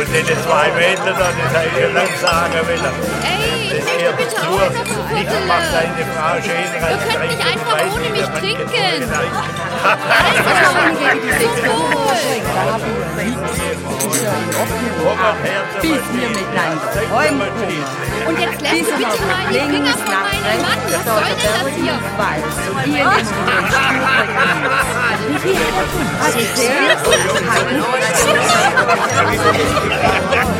Und diese 2 Meter da, das habe ich schon lange sagen wollen. Ey, ich möchte bitte auch noch Ich mach Kuchen. deine Frau schön. Ihr könnt nicht einfach ohne mich trinken. Bis wir miteinander träumen können. Und jetzt lässt du bitte mal die Finger von meinem Mann. Was soll denn das hier? Und ihr in den Stuhl. Wie viel?